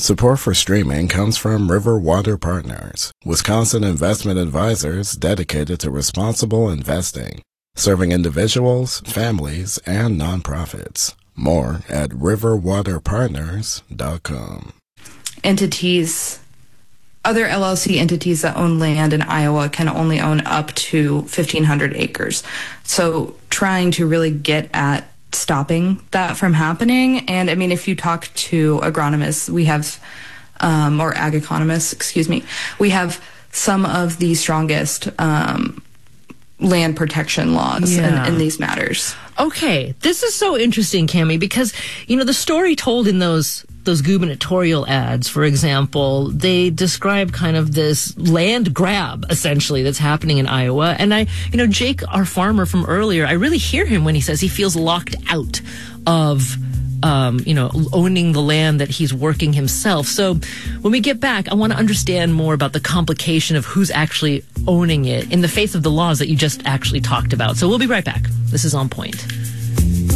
Support for streaming comes from River Water Partners, Wisconsin investment advisors dedicated to responsible investing, serving individuals, families, and nonprofits. More at riverwaterpartners.com. Other LLC entities that own land in Iowa can only own up to 1,500 acres. So trying to really get at stopping that from happening. And I mean, if you talk to agronomists, we have, or ag economists, excuse me, we have some of the strongest land protection laws in these matters. Okay, this is so interesting, Cammie, because, you know, the story told in those gubernatorial ads, for example, they describe kind of this land grab, essentially, that's happening in Iowa. And Jake, our farmer from earlier, I really hear him when he says he feels locked out of owning the land that he's working himself. So when we get back, I want to understand more about the complication of who's actually owning it in the face of the laws that you just actually talked about. So we'll be right back. This is On Point.